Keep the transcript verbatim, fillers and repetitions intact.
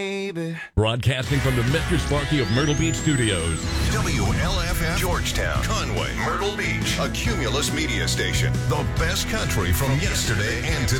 baby. Broadcasting from the Mister Sparky of Myrtle Beach Studios. W L F M, Georgetown, Conway, Myrtle Beach, a Cumulus media station. The best country from yesterday and today.